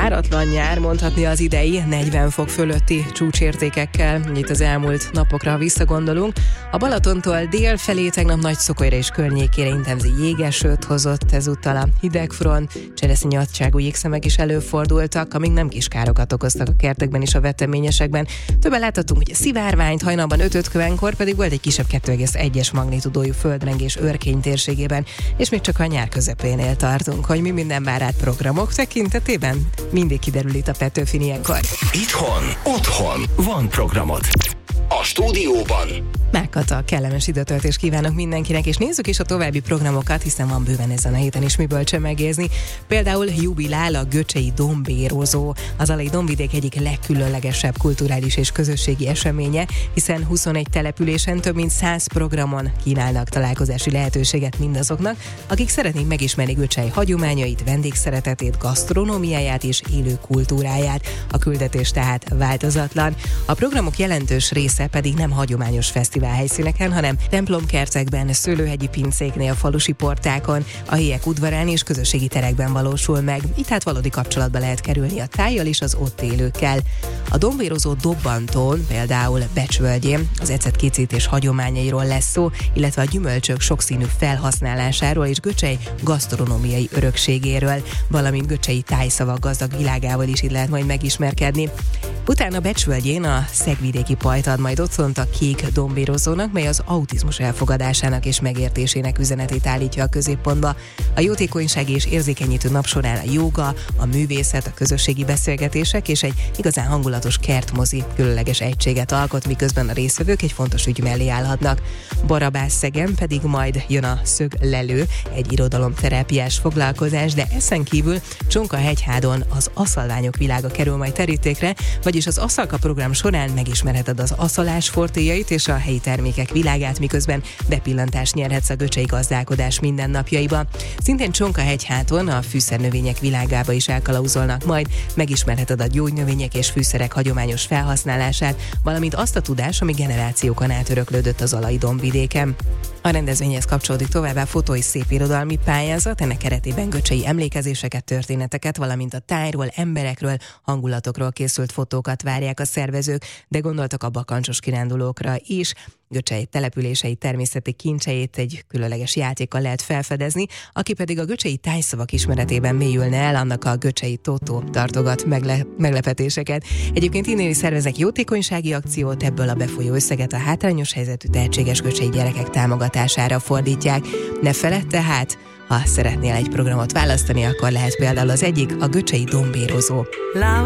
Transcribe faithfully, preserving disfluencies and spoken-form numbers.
Páratlan nyár, mondhatni az idei, negyven fok fölötti csúcsértékekkel, itt az elmúlt napokra visszagondolunk. A Balatontól dél felé tegnap Nagyszokolyra és környékére intenzív jégesőt hozott, ezúttal a hidegfront, cseresznyadságú jégszemek is előfordultak, amik nem kis károkat okoztak a kertekben és a veteményesekben. Többen láthatunk ugye szivárványt, hajnalban öt kor pedig volt egy kisebb kettő egész egyes magnitudójú földrengés Örkény térségében, és még csak a nyár közepénél tartunk, hogy mi minden vár át programok tekintetében. Mindig kiderül itt a Petőfin ilyenkor. Itthon, otthon van programod. A stúdióban Mákata, kellemes időtöltést kívánok mindenkinek, és nézzük is a további programokat, hiszen van bőven ezen a héten is miből csemegézni. Például jubilál a göcsei dombérozó, az Alai Dombvidék egyik legkülönlegesebb kulturális és közösségi eseménye, hiszen huszonegy településen több mint száz programon kínálnak találkozási lehetőséget mindazoknak, akik szeretnék megismerni Göcsej hagyományait, vendégszeretetét, gasztronómiáját és élő kultúráját. A küldetés tehát változatlan. A programok jelentős része pedig nem hagyományos fesztivál helyszíneken, hanem templomkertekben, szőlőhegyi pincéknél, falusi portákon, a héjek udvarán és közösségi terekben valósul meg. Itt hát valódi kapcsolatba lehet kerülni a tájjal és az ott élőkkel. A dombérozó dobbantón, például Becsvölgyén az ecetkészítés hagyományairól lesz szó, illetve a gyümölcsök sokszínű felhasználásáról és Göcsej gasztronómiai örökségéről, valamint Göcsei tájszavak gazdag világával is itt lehet majd megismerkedni. Utána Becsvölgyén a szegvidéki pajt ad majd otthont a kék dombérozónak, mely az autizmus elfogadásának és megértésének üzenetét állítja a középpontba. A jótékonyság és érzékenyítő nap során a jóga, a művészet, a közösségi beszélgetések és egy igazán hangulatos kertmozi különleges egységet alkot, miközben a résztvevők egy fontos ügy mellé állhatnak. Barabásszegen pedig majd jön a szöglelő, egy irodalomterápiás foglalkozás, de ezen kívül Csonkahegyhádon az aszalványok világa kerül majd terítékre, vagyis az Aszalka program során megismerheted az aszalás fortéjait és a helyi termékek világát, miközben bepillantást nyerhetsz a göcsei gazdálkodás mindennapjaiba. Szintén Csonkahegyhádon a fűszernövények világába is elkalauzolnak, majd megismerheted a gyógynövények és fűszerek hagyományos felhasználását, valamint azt a tudást, ami generációkon át öröklődött az Alai Dombvidéken. A rendezvényhez kapcsolódik továbbá fotó és szépirodalmi pályázat, ennek keretében göcsei emlékezéseket, történeteket, valamint a tájról, emberekről, hangulatokról készült fotókat várják a szervezők, de gondoltak a bakancsos kirándulókra is. Göcsei települései természeti kincseit egy különleges játékkal lehet felfedezni, aki pedig a göcsei tájszavak ismeretében mélyülne el, annak a göcsei Tótó tartogat megle- meglepetéseket. Egyébként innen is szervezek jótékonysági akciót, ebből a befolyó összeget a hátrányos helyzetű tehetséges göcsei gyerekek támogatására fordítják. Ne feledd tehát, ha szeretnél egy programot választani, akkor lehet például az egyik a göcsei dombérozó.